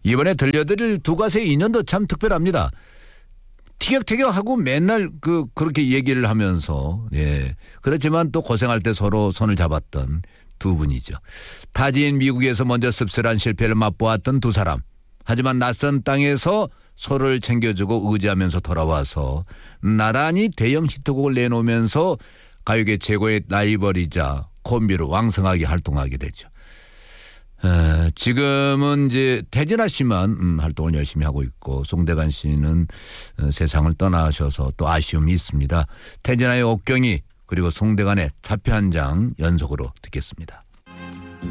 이번에 들려드릴 두 가수의 인연도 참 특별합니다. 티격태격하고 맨날 그렇게 얘기를 하면서 예. 그렇지만 또 고생할 때 서로 손을 잡았던 두 분이죠. 타지인 미국에서 먼저 씁쓸한 실패를 맛보았던 두 사람. 하지만 낯선 땅에서 서로를 챙겨주고 의지하면서 돌아와서 나란히 대형 히트곡을 내놓으면서 가요계 최고의 라이벌이자 콤비로 왕성하게 활동하게 되죠. 지금은 이제 태진아 씨만 활동을 열심히 하고 있고 송대관 씨는 세상을 떠나셔서 또 아쉬움이 있습니다. 태진아의 옥경이 그리고 송대관의 차표 한 장 연속으로 듣겠습니다.